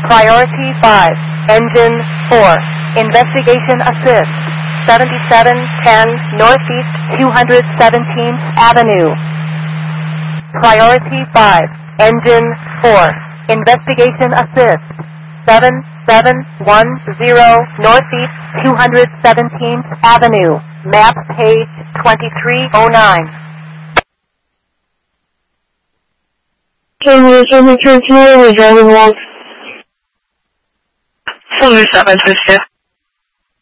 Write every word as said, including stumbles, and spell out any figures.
Priority five, Engine four, Investigation Assist, seventy-seven ten Northeast two hundred seventeenth Avenue. Priority five, Engine four, Investigation Assist, seven seven one zero Northeast two hundred seventeenth Avenue, map page twenty-three oh nine. Can you can you continue the driving walk? Silver seven two two.